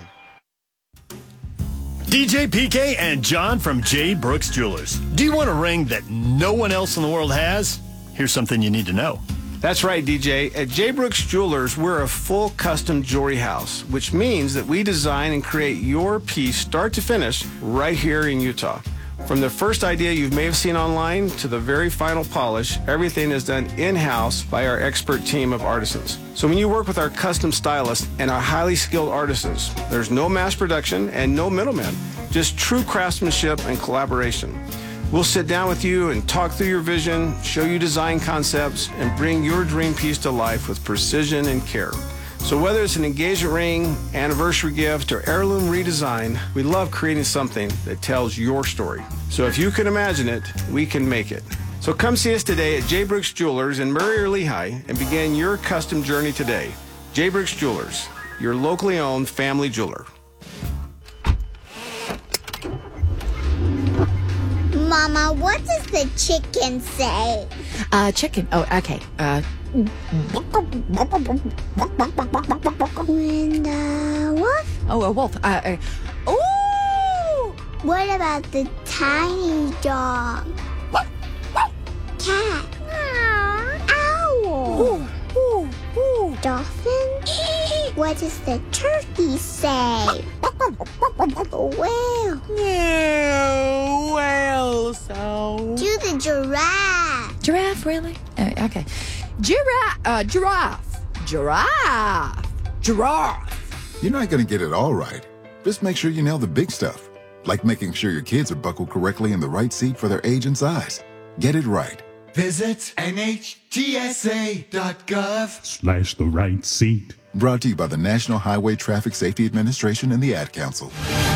DJ PK and John from J. Brooks Jewelers. Do you want a ring that no one else in the world has? Here's something you need to know. That's right, DJ. At J. Brooks Jewelers, we're a full custom jewelry house, which means that we design and create your piece start to finish right here in Utah. From the first idea you may have seen online to the very final polish, everything is done in-house by our expert team of artisans. So when you work with our custom stylists and our highly skilled artisans, there's no mass production and no middlemen, just true craftsmanship and collaboration. We'll sit down with you and talk through your vision, show you design concepts, and bring your dream piece to life with precision and care. So whether it's an engagement ring, anniversary gift, or heirloom redesign, we love creating something that tells your story. So if you can imagine it, we can make it. So come see us today at J. Brooks Jewelers in Murray or Lehigh and begin your custom journey today. J. Brooks Jewelers, your locally owned family jeweler. Mama, what does the chicken say? Chicken. Oh, okay. And wolf? Oh, a wolf. Ooh! What about the tiny dog? Cat? Owl? Dolphin? What does the turkey say? Whale? Yeah, whale sound. Do the giraffe. Giraffe, really? Okay. Giraffe. Giraffe. You're not going to get it all right. Just make sure you nail the big stuff, like making sure your kids are buckled correctly in the right seat for their age and size. Get it right. Visit NHTSA.gov/the right seat. Brought to you by the National Highway Traffic Safety Administration and the Ad Council.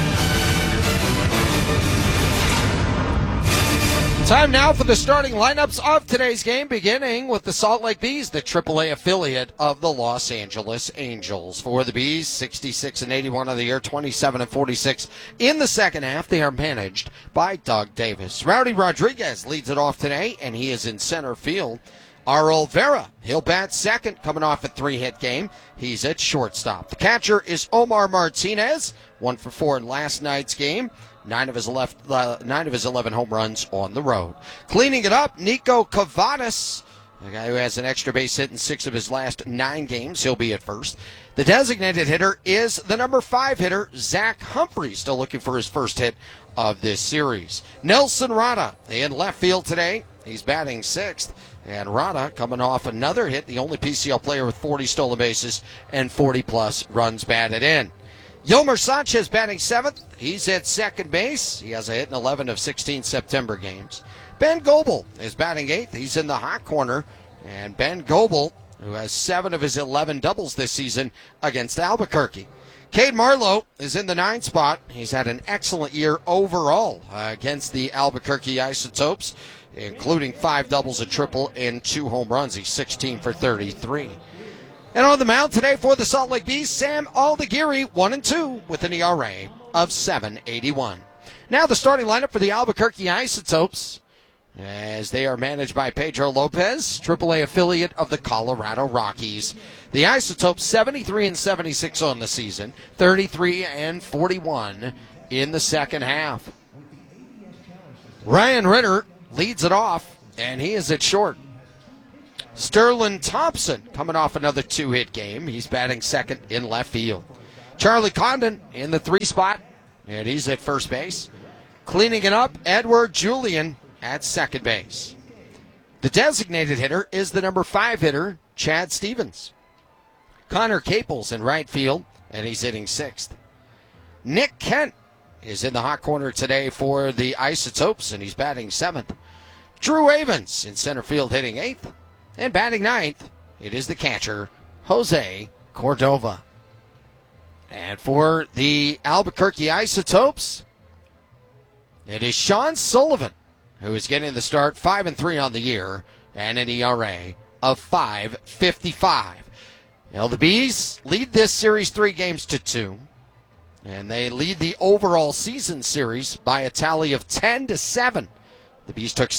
Time now for the starting lineups of today's game, beginning with the Salt Lake Bees, the AAA affiliate of the Los Angeles Angels. For the Bees, 66-81 of the year, 27-46 in the second half. They are managed by Doug Davis. Rowdy Rodriguez leads it off today, and he is in center field. Arol Vera, he'll bat second, coming off a 3-hit game. He's at shortstop. The catcher is Omar Martinez, 1 for 4 in last night's game. 9 of his 11 home runs on the road. Cleaning it up, Nico Cavadas, a guy who has an extra base hit in 6 of his last 9 games. He'll be at first. The designated hitter is the number 5 hitter, Zach Humphrey, still looking for his first hit of this series. Nelson Rada in left field today. He's batting 6th. And Rada coming off another hit, the only PCL player with 40 stolen bases and 40-plus runs batted in. Yolmer Sanchez batting 7th. He's at second base. He has a hit in 11 of 16 September games. Ben Goebel is batting 8th. He's in the hot corner. And Ben Goebel, who has 7 of his 11 doubles this season against Albuquerque. Cade Marlowe is in the 9th spot. He's had an excellent year overall against the Albuquerque Isotopes, including 5 doubles, a triple, and 2 home runs. He's 16 for 33. And on the mound today for the Salt Lake Bees, Sam Aldeguerri, 1-2 with an ERA of 7.81. Now the starting lineup for the Albuquerque Isotopes, as they are managed by Pedro Lopez, AAA affiliate of the Colorado Rockies. The Isotopes 73-76 on the season, 33-41 in the second half. Ryan Ritter leads it off, and he is at short. Sterling Thompson coming off another 2-hit game. He's batting second in left field. Charlie Condon in the 3 spot, and he's at first base. Cleaning it up, Edward Julian at second base. The designated hitter is the number 5 hitter, Chad Stevens. Connor Caples in right field, and he's hitting 6th. Nick Kent is in the hot corner today for the Isotopes, and he's batting 7th. Drew Avens in center field hitting 8th. And batting 9th, it is the catcher, Jose Cordova. And for the Albuquerque Isotopes, it is Sean Sullivan who is getting the start, 5-3 on the year, and an ERA of 5.55. Now the Bees lead this series 3-2, and they lead the overall season series by a tally of 10-7. The Bees took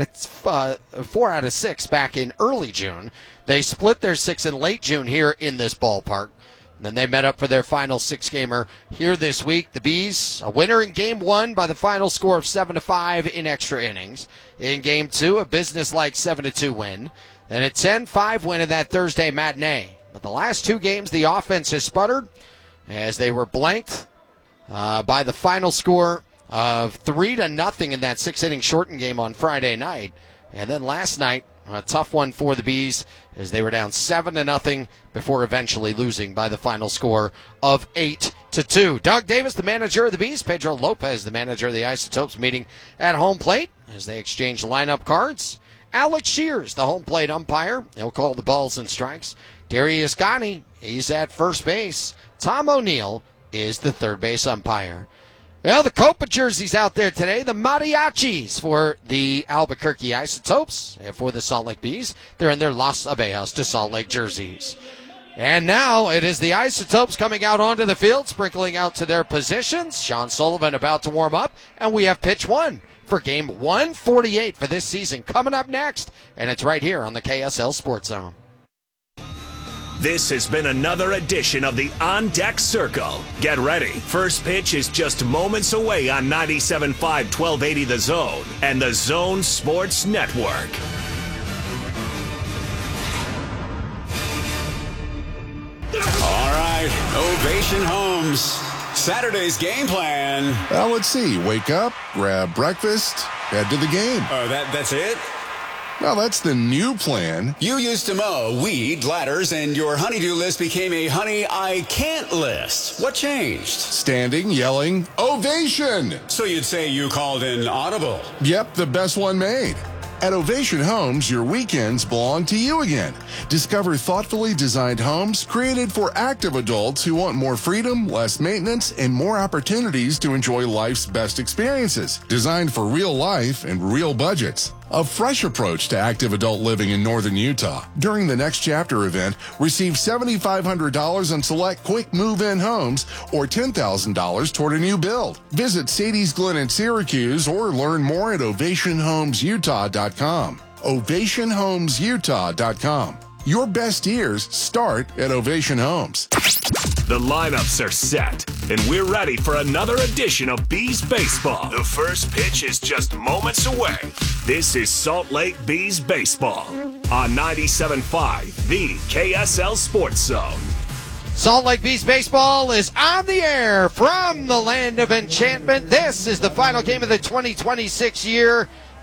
4 out of 6 back in early June. They split their 6 in late June here in this ballpark. And then they met up for their final 6-gamer here this week. The Bees, a winner in Game 1 by the final score of 7-5 in extra innings. In Game 2, a business-like 7-2 win. Then a 10-5 win in that Thursday matinee. But the last 2 games, the offense has sputtered as they were blanked by the final score of 3-0 in that 6-inning shortened game on Friday night. And then last night, a tough one for the Bees as they were down 7-0 before eventually losing by the final score of 8-2. Doug Davis, the manager of the Bees, Pedro Lopez, the manager of the Isotopes, meeting at home plate as they exchange lineup cards. Alex Shears, the home plate umpire. He'll call the balls and strikes. Darius Gani, he's at first base. Tom O'Neill is the third base umpire. Well, the Copa jerseys out there today, the mariachis for the Albuquerque Isotopes and for the Salt Lake Bees. They're in their Las Abejas de Salt Lake jerseys. And now it is the Isotopes coming out onto the field, sprinkling out to their positions. Sean Sullivan about to warm up, and we have pitch 1 for game 148 for this season coming up next. And it's right here on the KSL Sports Zone. This has been another edition of the On Deck Circle. Get ready. First pitch is just moments away on 97.5 1280 The Zone and the Zone Sports Network. All right, Ovation Homes. Saturday's game plan. Let's see. Wake up, grab breakfast, head to the game. Oh, that's it? Well, that's the new plan. You used to mow, weed, ladders, and your honeydew list became a honey I can't list. What changed? Standing, yelling, ovation! So you'd say you called in audible? Yep, the best one made. At Ovation Homes, your weekends belong to you again. Discover thoughtfully designed homes created for active adults who want more freedom, less maintenance, and more opportunities to enjoy life's best experiences. Designed for real life and real budgets. A fresh approach to active adult living in northern Utah. During the Next Chapter event, receive $7,500 on select quick move-in homes or $10,000 toward a new build. Visit Sadie's Glen in Syracuse or learn more at OvationHomesUtah.com. OvationHomesUtah.com. Your best years start at Ovation Homes. The lineups are set, and we're ready for another edition of Bees Baseball. The first pitch is just moments away. This is Salt Lake Bees Baseball on 97.5, the KSL Sports Zone. Salt Lake Bees Baseball is on the air from the land of enchantment. This is the final game of the 2026 year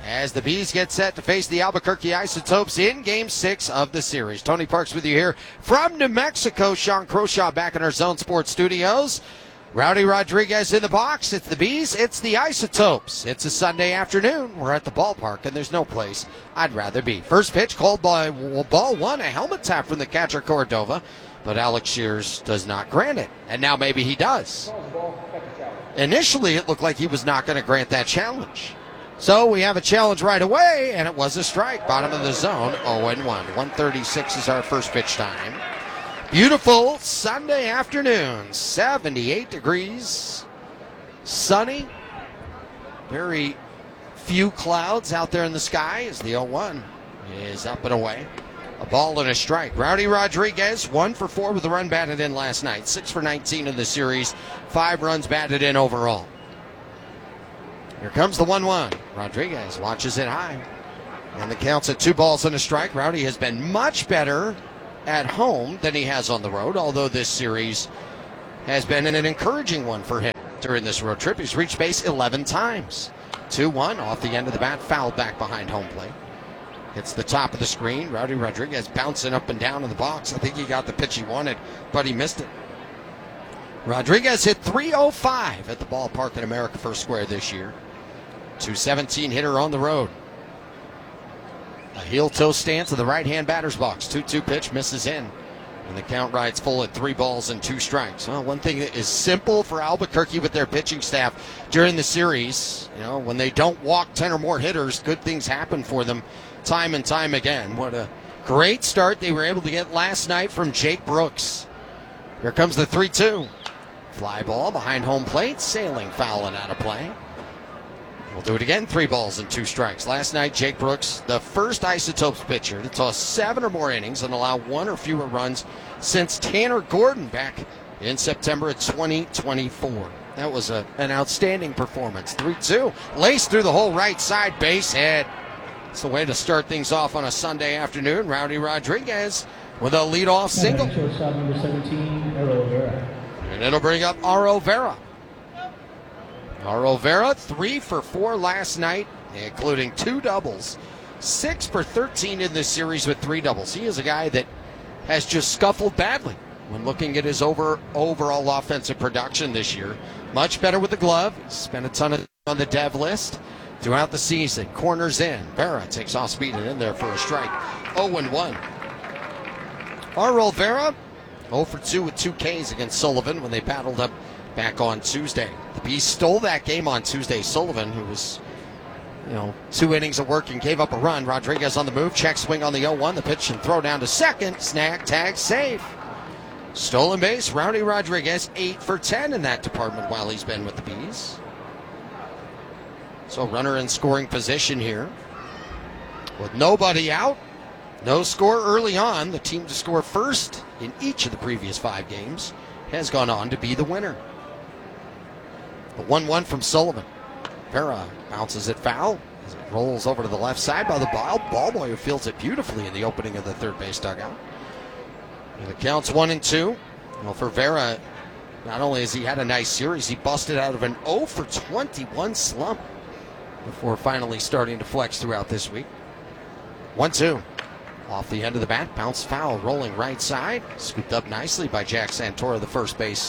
as the Bees get set to face the Albuquerque Isotopes in Game 6 of the series. Tony Parks with you here from New Mexico. Sean Croshaw back in our Zone Sports studios. Rowdy Rodriguez in the box. It's the Bees. It's the Isotopes. It's a Sunday afternoon. We're at the ballpark, and there's no place I'd rather be. First pitch called by ball one, a helmet tap from the catcher Cordova, but Alex Shears does not grant it, and now maybe he does. Initially, it looked like he was not going to grant that challenge. So we have a challenge right away, and it was a strike. Bottom of the zone, 0-1. 1:36 is our first pitch time. Beautiful Sunday afternoon, 78 degrees, sunny, very few clouds out there in the sky as the 0-1 is up and away. A ball and a strike. Rowdy Rodriguez, 1 for 4 with a run batted in last night, 6 for 19 in the series, 5 runs batted in overall. Here comes the 1-1. Rodriguez launches it high, and the count's at 2 balls and a strike. Rowdy has been much better at home than he has on the road, although this series has been an encouraging one for him during this road trip. He's reached base 11 times. 2-1 off the end of the bat, fouled back behind home plate. Hits the top of the screen. Rowdy Rodriguez bouncing up and down in the box. I think he got the pitch he wanted, but he missed it. Rodriguez hit .305 at the ballpark in America First Square this year. .217 hitter on the road. A heel-toe stance of the right-hand batter's box. 2-2 pitch misses in. And the count rides full at 3 balls and 2 strikes. Well, one thing that is simple for Albuquerque with their pitching staff during the series, when they don't walk 10 or more hitters, good things happen for them time and time again. What a great start they were able to get last night from Jake Brooks. Here comes the 3-2. Fly ball behind home plate, sailing foul and out of play. We'll do it again, 3 balls and 2 strikes. Last night, Jake Brooks, the first Isotopes pitcher to toss 7 or more innings and allow 1 or fewer runs since Tanner Gordon back in September of 2024. That was an outstanding performance. 3-2, laced through the whole right side, base hit. It's the way to start things off on a Sunday afternoon. Rowdy Rodriguez with a leadoff single. Number 17, Aro Vera. And it'll bring up Aro Vera. Aro Vera, 3 for 4 last night, including 2 doubles. 6 for 13 in this series with 3 doubles. He is a guy that has just scuffled badly when looking at his overall offensive production this year. Much better with the glove. He's spent a ton of time on the dev list throughout the season. Corners in. Vera takes off speed and in there for a strike. 0-1. Aro Vera, 0 for 2 with 2 Ks against Sullivan when they battled up back on Tuesday. The Bees stole that game on Tuesday. Sullivan, who was, 2 innings of work and gave up a run. Rodriguez on the move, check swing on the 0-1. The pitch and throw down to second. Snag, tag, save. Stolen base, Rowdy Rodriguez, 8 for 10 in that department while he's been with the Bees. So runner in scoring position here. With nobody out, no score early on. The team to score first in each of the previous 5 games has gone on to be the winner. The 1-1 from Sullivan. Vera bounces it foul as it rolls over to the left side by the ball. Ballboy who fields it beautifully in the opening of the third base dugout. And the count's 1-2. Well, for Vera, not only has he had a nice series, he busted out of an 0 for 21 slump before finally starting to flex throughout this week. 1-2. Off the end of the bat, bounce foul, rolling right side. Scooped up nicely by Jack Santora, the first base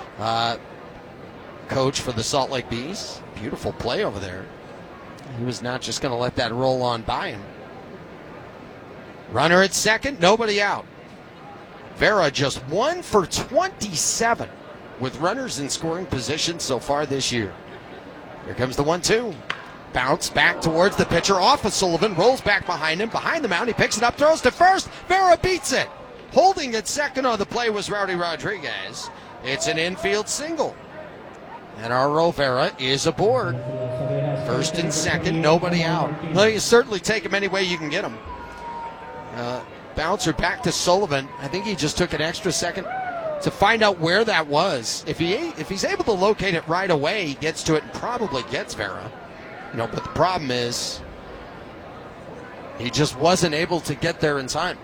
coach for the Salt Lake Bees. Beautiful play over there. He was not just going to let that roll on by him. Runner at second, nobody out. Vera just 1 for 27 with runners in scoring position so far this year. Here comes the 1-2. Bounce back towards the pitcher, off of Sullivan, rolls back behind him, behind the mound, he picks it up, throws to first, Vera beats it. Holding at second on the play was Rowdy Rodriguez. It's an infield single. And Aro Vera is aboard. First and second, nobody out. Well, you certainly take him any way you can get him. Bouncer back to Sullivan. I think he just took an extra second to find out where that was. If he's able to locate it right away, he gets to it and probably gets Vera. But the problem is he just wasn't able to get there in time.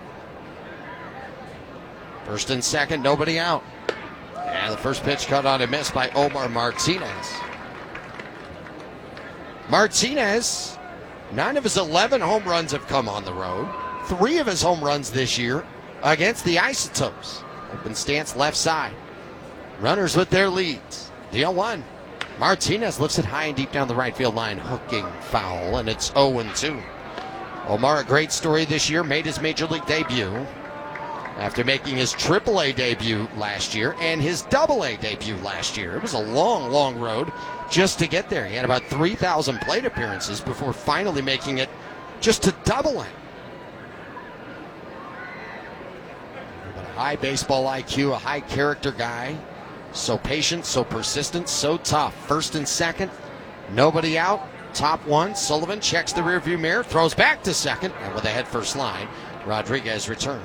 First and second, nobody out. And the first pitch cut on and missed by Omar Martinez. Martinez 9 of his 11 home runs have come on the road. 3 of his home runs this year against the Isotopes. Open stance left side. Runners with their leads. Deal 1. Martinez lifts it high and deep down the right field line. Hooking foul, and it's 0-2. Omar, a great story this year, made his major league debut after making his AAA debut last year and his AA debut last year. It was a long, long road just to get there. He had about 3,000 plate appearances before finally making it just to AA. But a high baseball IQ, a high character guy. So patient, so persistent, so tough. First and second, nobody out. Top 1, Sullivan checks the rearview mirror, throws back to second, and with a head first line, Rodriguez returns.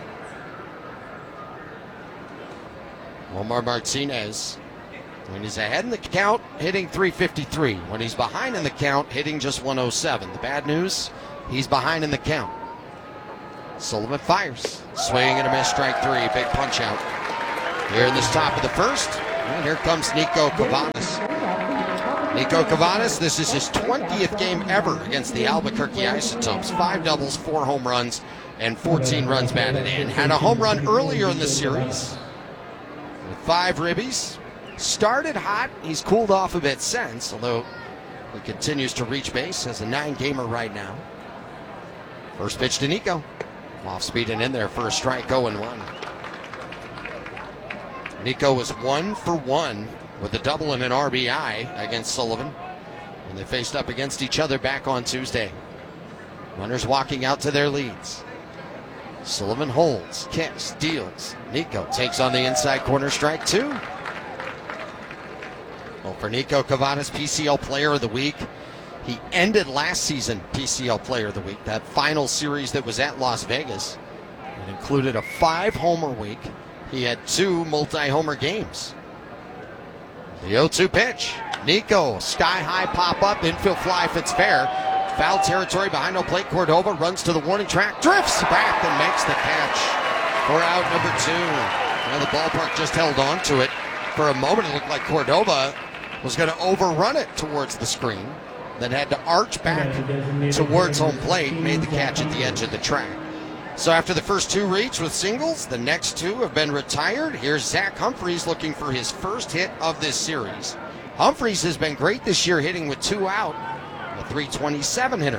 Omar Martinez, when he's ahead in the count, hitting .353. When he's behind in the count, hitting just .107. The bad news, he's behind in the count. Sullivan fires. Swing and a miss, strike 3, big punch out. Here in this top of the first, and here comes Nico Cavanas. Nico Cavanas, this is his 20th game ever against the Albuquerque Isotopes. 5 doubles, 4 home runs, and 14 runs batted in. Had a home run earlier in the series with 5 ribbies. Started hot. He's cooled off a bit since, although he continues to reach base. Has a 9-gamer right now. First pitch to Nico. Off speed and in there for a strike, 0-1. Nico was 1 for 1 with a double and an RBI against Sullivan. And they faced up against each other back on Tuesday. Runners walking out to their leads. Sullivan holds, kicks, deals. Nico takes on the inside corner, strike 2. Well, for Nico Cavanas, PCL Player of the Week. He ended last season PCL Player of the Week, that final series that was at Las Vegas. It included a 5-homer week. He had 2 multi-homer games. The 0-2 pitch. Nico, sky-high pop-up, infield fly if it's fair. Foul territory behind no plate. Cordova runs to the warning track, drifts back and makes the catch for out number 2. Now the ballpark just held on to it. For a moment, it looked like Cordova was going to overrun it towards the screen, then had to arch back towards home plate, made the catch at the edge of the track. So after the first 2 reach with singles, the next 2 have been retired. Here's Zach Humphreys looking for his first hit of this series. Humphreys has been great this year, hitting with 2 out, a .327 hitter.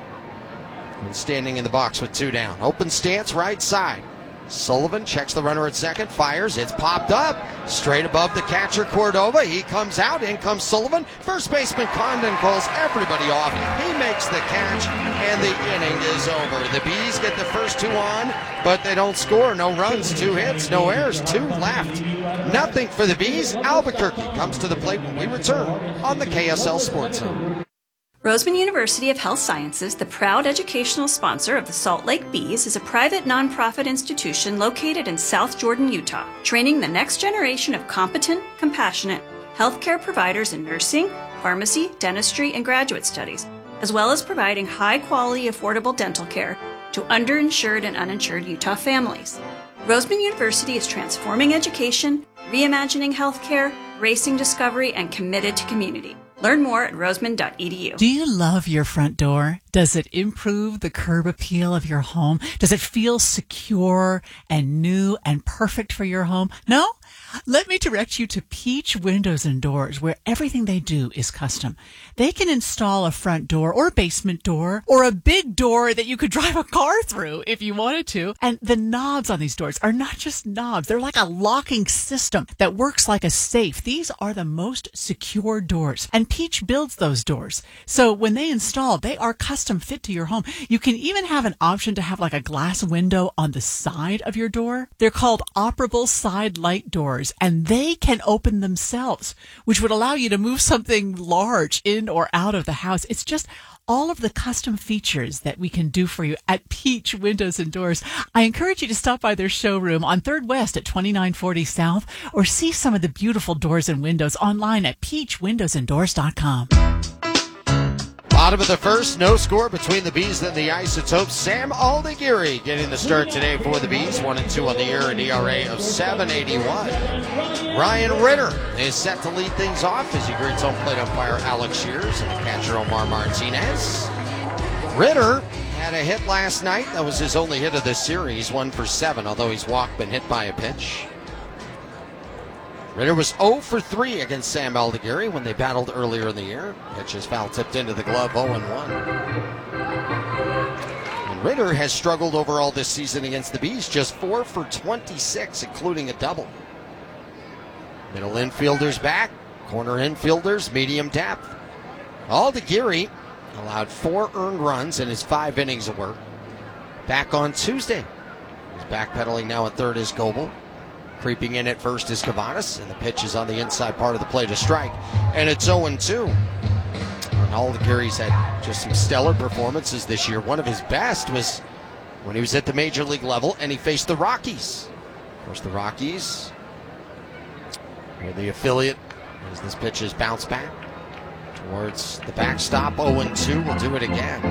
And standing in the box with 2 down. Open stance, right side. Sullivan checks the runner at second, fires, it's popped up, straight above the catcher Cordova. He comes out, in comes Sullivan. First baseman Condon calls everybody off. He makes the catch, and the inning is over. The Bees get the first 2 on, but they don't score. No runs, 2 hits, no errors, 2 left. Nothing for the Bees. Albuquerque comes to the plate when we return on the KSL Sports Zone. Roseman University of Health Sciences, the proud educational sponsor of the Salt Lake Bees, is a private nonprofit institution located in South Jordan, Utah, training the next generation of competent, compassionate healthcare providers in nursing, pharmacy, dentistry, and graduate studies, as well as providing high-quality, affordable dental care to underinsured and uninsured Utah families. Roseman University is transforming education, reimagining healthcare, racing discovery, and committed to community. Learn more at roseman.edu. Do you love your front door? Does it improve the curb appeal of your home? Does it feel secure and new and perfect for your home? No? Let me direct you to Peach Windows and Doors, where everything they do is custom. They can install a front door or a basement door or a big door that you could drive a car through if you wanted to. And the knobs on these doors are not just knobs. They're like a locking system that works like a safe. These are the most secure doors. And Peach builds those doors. So when they install, they are custom fit to your home. You can even have an option to have like a glass window on the side of your door. They're called operable side light doors, and they can open themselves, which would allow you to move something large in or out of the house. It's just all of the custom features that we can do for you at Peach Windows and Doors. I encourage you to stop by their showroom on 3rd West at 2940 South, or see some of the beautiful doors and windows online at peachwindowsanddoors.com. Bottom of the first, no score between the Bees and the Isotopes. Sam Aldegiri getting the start today for the Bees. 1-2 on the year, an ERA of 7.81. Ryan Ritter is set to lead things off as he greets home plate umpire Alex Shears and the catcher Omar Martinez. Ritter had a hit last night. That was his only hit of the series, 1 for 7, although he's walked, been hit by a pitch. Ritter was 0 for 3 against Sam Aldegiri when they battled earlier in the year. Pitch is foul tipped into the glove, 0-1. And Ritter has struggled overall this season against the Bees, just 4 for 26, including a double. Middle infielders back, corner infielders, medium depth. Aldegiri allowed 4 earned runs in his 5 innings of work. Back on Tuesday. He's backpedaling now at third is Goebel. Creeping in at first is Cavadas, and the pitch is on the inside part of the plate, a strike. And it's 0-2. And Aldegiri's had just some stellar performances this year. One of his best was when he was at the major league level and he faced the Rockies. Of course, the Rockies are the affiliate as this pitch is bounced back towards the backstop. 0-2 will do it again.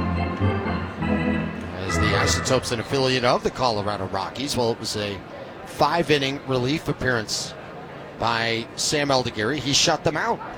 As the Isotopes, an affiliate of the Colorado Rockies, well, it was a 5-inning relief appearance by Sam Aldegiri. He shut them out.